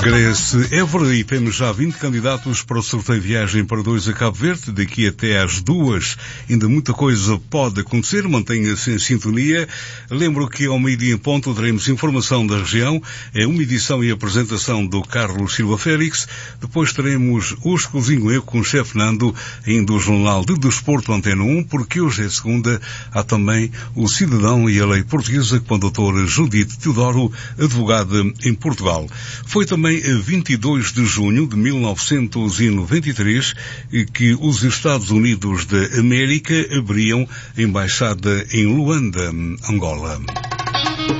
Grace Évora, e temos já 20 candidatos para o sorteio de viagem para 2 a Cabo Verde, daqui até às 2. Ainda muita coisa pode acontecer, mantenha-se em sintonia. Lembro que ao meio-dia em ponto teremos informação da região, uma edição e apresentação do Carlos Silva Félix. Depois teremos o Exclusivo Eu com o chefe Nando, ainda o Jornal de Desporto Antena 1, porque hoje é segunda. Há também o Cidadão e a Lei Portuguesa com a doutora Judite Teodoro, advogada em Portugal. Foi também a 22 de junho de 1993 que os Estados Unidos da América abriam a embaixada em Luanda, Angola.